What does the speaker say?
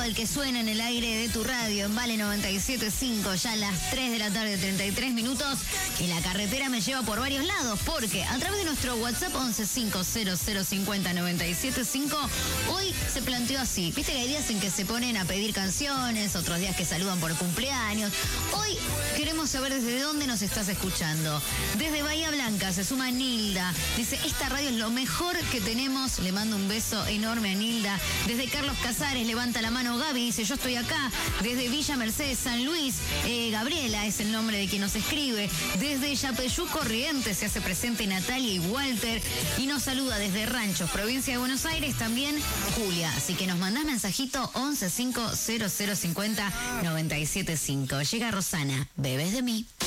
el que suena en el aire de tu radio, en Vale 97.5, ya a las 3 de la tarde, 33 minutos, y la carretera me lleva por varios lados, porque a través de nuestro WhatsApp 1150050975, hoy se planteó así. Viste que hay días en que se ponen a pedir canciones, otros días que saludan por cumpleaños. Hoy queremos saber desde dónde nos estás escuchando. Desde Bahía Blanca se suma Nilda, dice, esta radio es lo mejor que tenemos, le mando un beso enorme a Nilda. Desde Carlos Casares levanta la mano Gaby, dice, yo estoy acá. Desde Villa Mercedes, San Luis, Gabriela es el nombre de quien nos escribe. Desde Yapeyú Corrientes se hace presente Natalia y Walter, y nos saluda desde Ranchos, provincia de Buenos Aires, también Julia. Así que nos mandás mensajito 1150050975. Llega Rosana, bebés de mí.